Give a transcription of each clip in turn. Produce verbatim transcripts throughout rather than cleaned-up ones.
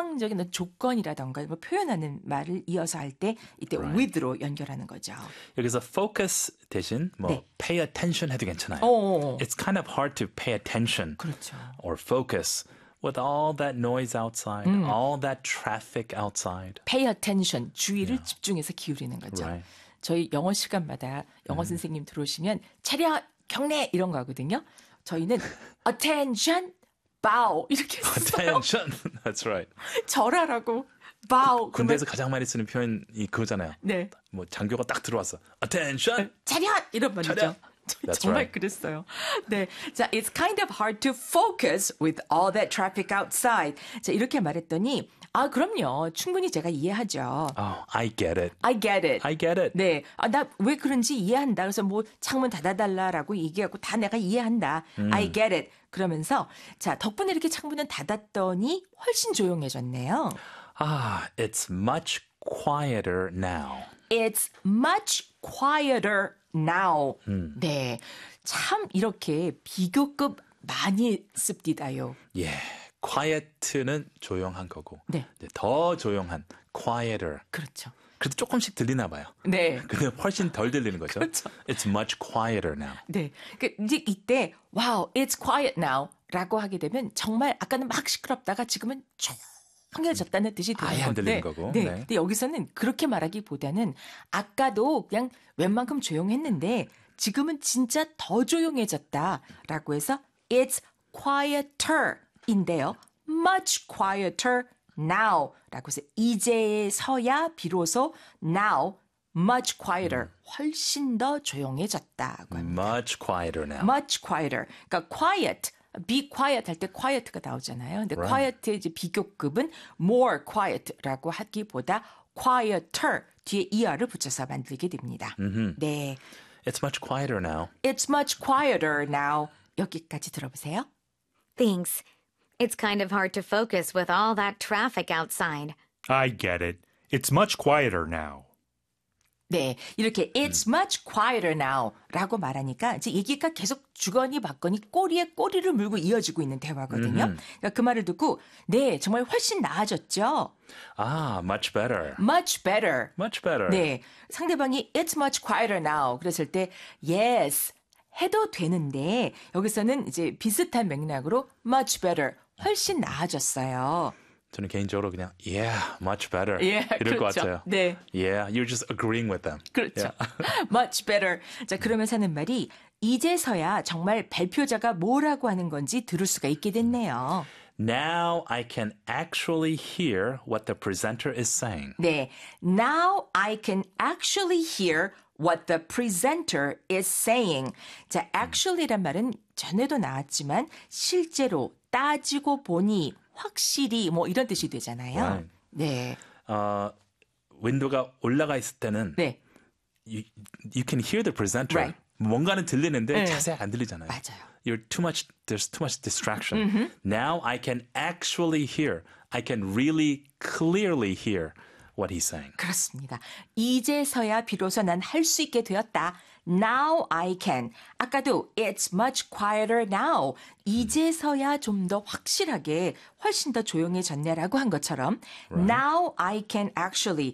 추상적인 조건이라던가 뭐 표현하는 말을 이어서 할 때 이때 Right. with로 연결하는 거죠. 여기서 focus 대신 뭐 네. pay attention 해도 괜찮아요. 어, It's kind of hard to pay attention 그렇죠. or focus with all that noise outside, 음. all that traffic outside. pay attention, 주의를 집중해서 기울이는 거죠. Right. 저희 영어 시간마다 영어 선생님 들어오시면 차렷, 경례 이런 거 하거든요. 저희는 attention, bow 이렇게 써요. Attention. That's right. 절하라고 bow. 군대에서 가장 많이 쓰는 표현이 그거잖아요. 네. 뭐 장교가 딱 들어왔어. Attention. 차렷 이런 말이죠. 차렷. 저희 That's 정말 right. 그랬어요. 네, 자, it's kind of hard to focus with all that traffic outside. 자, 이렇게 말했더니 아, 그럼요. 충분히 제가 이해하죠. Oh, I get it. I get it. I get it. 네, 아, 나 왜 그런지 이해한다. 그래서 뭐 창문 닫아달라라고 얘기하고 다 내가 이해한다. 음. I get it. 그러면서 자, 덕분에 이렇게 창문은 닫았더니 훨씬 조용해졌네요. Ah, it's much quieter now. It's much quieter now. 음. 네, 참 이렇게 비교급 많이 씁디다요. 예. quiet는 조용한 거고. 네. 이제 더 조용한 quieter. 그렇죠. 그래도 조금씩 들리나 봐요. 네. 근데 훨씬 덜 들리는 거죠. 그렇죠. It's much quieter now. 네. 그 이제 이때 wow, it's quiet now.라고 하게 되면 정말 아까는 막 시끄럽다가 지금은 조용해졌다는 뜻이 되는 아예 안 건데. 들리는 거고. 네. 네. 근데 여기서는 그렇게 말하기보다는 아까도 그냥 웬만큼 조용했는데 지금은 진짜 더 조용해졌다라고 해서 it's quieter인데요. much quieter now라고 해서 이제서야 비로소 now much quieter 훨씬 더 조용해졌다고 합니다. Much quieter now. much quieter. 그러니까 quiet, be quiet 할 때 quiet가 나오잖아요. 근데 Right. quiet의 이제 비교급은 more quiet라고 하기보다 quieter 뒤에 er를 붙여서 만들게 됩니다. 네, It's much quieter now. it's much quieter now. 여기까지 들어보세요. Thanks. It's kind of hard to focus with all that traffic outside. I get it. It's much quieter now. 네, 이렇게 it's much quieter now라고 말하니까 이제 얘기가 계속 주거니 받거니 꼬리에 꼬리를 물고 이어지고 있는 대화거든요. 그러니까 그 말을 듣고 네, 정말 훨씬 나아졌죠. Ah, much better. much better. Much better. 네, 상대방이 it's much quieter now 그랬을 때 yes 해도 되는데 여기서는 이제 비슷한 맥락으로 much better 훨씬 나아졌어요. 저는 개인적으로 그냥 yeah, much better 예, 이럴 것 그렇죠. 같아요. 네. Yeah, you're just agreeing with them. 그렇죠. much better. 자, 그러면서 하는 말이 이제서야 정말 발표자가 뭐라고 하는 건지 들을 수가 있게 됐네요. Now I can actually hear what the presenter is saying. 네. Now I can actually hear what the presenter is saying. 자, actually란 말은 전에도 나왔지만 실제로 따지고 보니 확실히 뭐 이런 뜻이 되잖아요. Right. 네. 어, 윈도가 올라가 있을 때는 네. you, you can hear the presenter. Right. 뭔가는 들리는데 네. 자세히 안 들리잖아요. 맞아요. You're too much. There's too much distraction. Now I can actually hear. I can really clearly hear what he's saying. 그렇습니다. 이제서야 비로소 난 할 수 있게 되었다. Now I can. 아까도 it's much quieter now. 이제서야 좀 더 확실하게 훨씬 더 조용해졌네라고 한 것처럼 Now I can actually.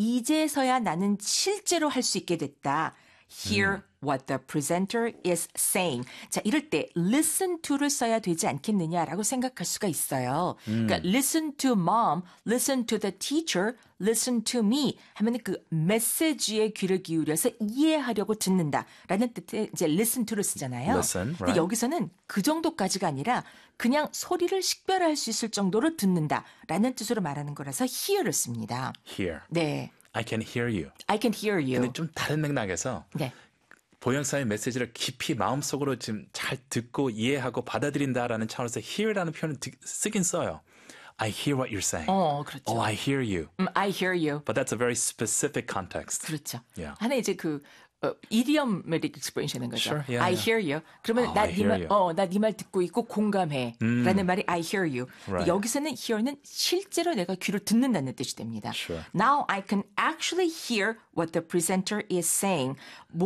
이제서야 나는 실제로 할 수 있게 됐다. Hear what the presenter is saying. 자, 이럴 때 listen to를 써야 되지 않겠느냐라고 생각할 수가 있어요. 그러니까 listen to mom, listen to the teacher, listen to me 하면 그 메시지에 귀를 기울여서 이해하려고 듣는다라는 뜻의 이제 listen to를 쓰잖아요. Listen, 근데 right. 여기서는 그 정도까지가 아니라 그냥 소리를 식별할 수 있을 정도로 듣는다라는 뜻으로 말하는 거라서 hear를 씁니다. Hear. 네. I can hear you. I can hear you. 근데 좀 다른 맥락에서 네. 보영사의 메시지를 깊이 마음속으로 지금 잘 듣고 이해하고 받아들인다라는 차원에서 hear라는 표현을 드- 쓰긴 써요. I hear what you're saying. 어, 그렇죠. Oh, I hear you. 음, I hear you. But that's a very specific context. 그렇죠. Yeah. 하나 이제 그 어, idiomatic expression인 거죠. Sure, yeah, I yeah. hear you. 그러면 Oh, 나 I 네 hear 말, you. 어, 나 네 말 듣고 있고 공감해. 라는 말이 I hear you. Right. 여기서는 hear는 실제로 내가 귀로 듣는다는 뜻이 됩니다. Sure. Now I can actually hear what the presenter is saying.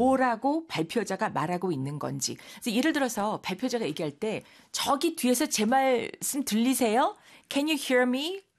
뭐라고 발표자가 말하고 있는 건지. 그래서 예를 들어서 발표자가 얘기할 때 저기 뒤에서 제 말씀 들리세요? Can you hear me?